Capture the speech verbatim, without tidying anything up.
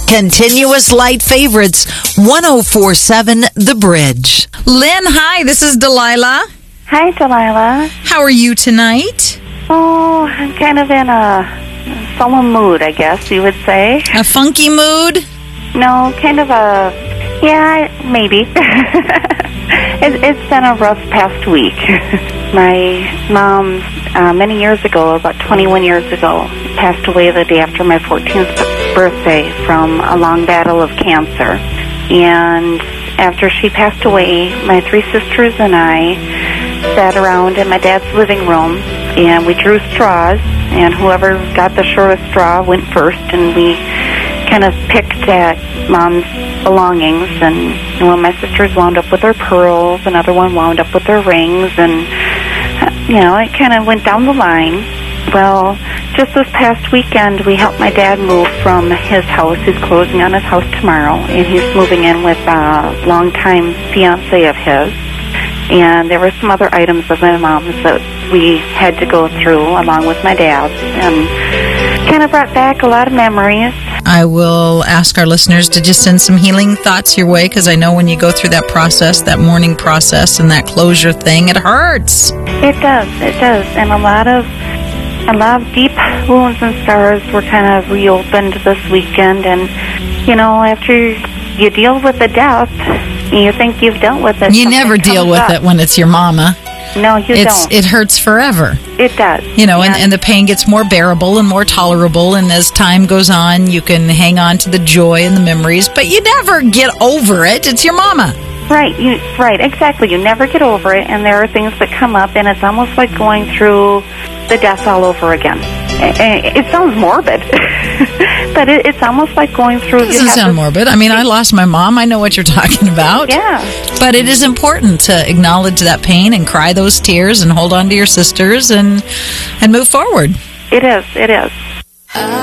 Continuous Light Favorites, one oh four point seven The Bridge. Lynn, hi, this is Delilah. Hi, Delilah. How are you tonight? Oh, I'm kind of in a solemn mood, I guess you would say. A funky mood? No, kind of a, yeah, maybe. it, it's been a rough past week. My mom, uh, many years ago, about twenty-one years ago, passed away the day after my fourteenth birthday from a long battle of cancer. And after she passed away, my three sisters and I sat around in my dad's living room, and we drew straws, and whoever got the shortest straw went first, and we kind of picked at Mom's belongings, and one of my sisters wound up with her pearls, another one wound up with her rings, and, you know, it kind of went down the line. Well, just this past weekend, we helped my dad move from his house. He's closing on his house tomorrow, and he's moving in with a longtime fiancé of his. And there were some other items of my mom's that we had to go through along with my dad's, and kind of brought back a lot of memories. I will ask our listeners to just send some healing thoughts your way, because I know when you go through that process, that mourning process and that closure thing, it hurts. It does, it does. And a lot of a lot of deep wounds and scars were kind of reopened this weekend. And, you know, after you deal with the death, you think you've dealt with it. You never deal with up. it when it's your mama. No, you it's, don't. It hurts forever. It does. You know, and, and, and the pain gets more bearable and more tolerable, and as time goes on, you can hang on to the joy and the memories, but you never get over it. It's your mama. Right, you, right, exactly. You never get over it, and there are things that come up, and it's almost like going through the death all over again. It, it sounds morbid, but it, it's almost like going through... It doesn't sound morbid. I mean, I lost my mom. I know what you're talking about. Yeah. But it is important to acknowledge that pain and cry those tears and hold on to your sisters and and move forward. It is, it is.